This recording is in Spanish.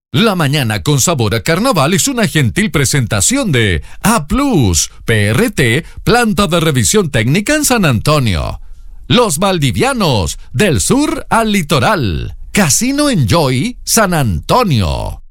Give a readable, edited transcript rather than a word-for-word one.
La mañana con sabor a carnaval es una gentil presentación de A+, PRT, planta de revisión técnica en San Antonio. Los Valdivianos, del sur al litoral. Casino Enjoy, San Antonio.